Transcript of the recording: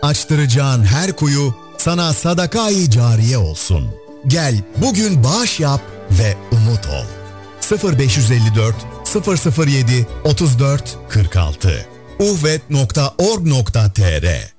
Açtıracağın her kuyu sana sadaka-i cariye olsun. Gel bugün bağış yap ve umut ol. 0554 007 34 46 uhvet.org.tr